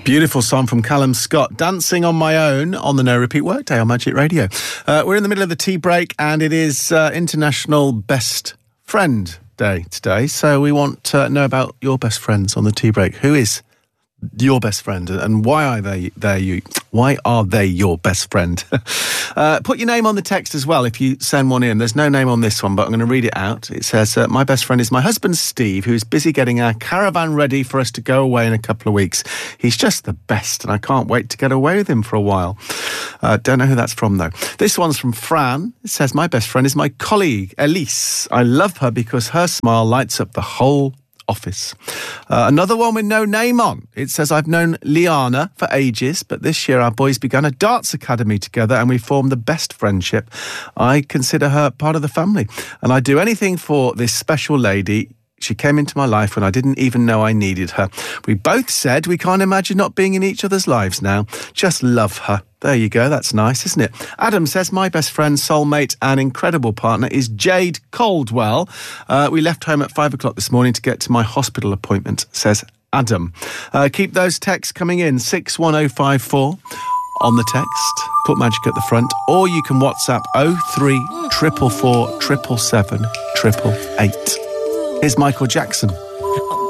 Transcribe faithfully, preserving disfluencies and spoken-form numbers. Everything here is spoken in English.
Beautiful song from Callum Scott, Dancing on My Own on the No Repeat Workday on Magic Radio. Uh, we're in the middle of the tea break and it is uh, International Best Friend Day today. So we want to know about your best friends on the tea break. Who is your best friend and why are they they you why are they your best friend? uh, put your name on the text as well if you send one in. There's no name on this one, but I'm going to read it out. It says, uh, my best friend is my husband Steve, who's busy getting our caravan ready for us to go away in a couple of weeks. He's just the best and I can't wait to get away with him for a while. Uh, don't know who that's from though. This one's from Fran. It says, my best friend is my colleague Elise. I love her because her smile lights up the whole office. Uh, another one with no name on. It says, I've known Liana for ages, but this year our boys began a darts academy together and we formed the best friendship. I consider her part of the family and I'd do anything for this special lady. She came into my life when I didn't even know I needed her. We both said we can't imagine not being in each other's lives now. Just love her. There you go. That's nice, isn't it? Adam says, my best friend, soulmate and incredible partner is Jade Caldwell. Uh, we left home at five o'clock this morning to get to my hospital appointment, says Adam. Uh, keep those texts coming in, six one oh five four on the text. Put Magic at the front. Or you can WhatsApp oh three four four four seven seven seven eight eight. Here's Michael Jackson.